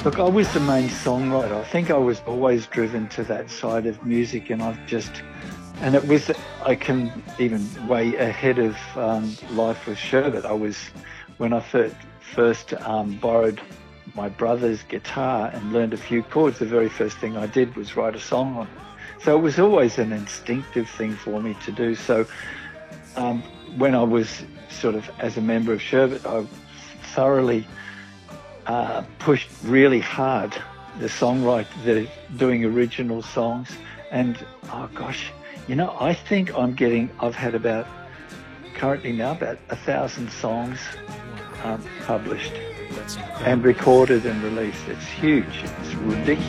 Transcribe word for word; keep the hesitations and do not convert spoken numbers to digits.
Look, I was the main songwriter. I think I was always driven to that side of music, and I've just, and it was, I can even way ahead of um, Life with Sherbet. I was, when I first, first um, borrowed my brother's guitar and learned a few chords, the very first thing I did was write a song on it. So it was always an instinctive thing for me to do. So um, when I was sort of, as a member of Sherbet, I thoroughly uh, pushed really hard the songwriting, the doing original songs. And oh gosh, you know, I think I'm getting, I've had about, currently now about a thousand songs um, published and recorded and released. It's huge. It's ridiculous.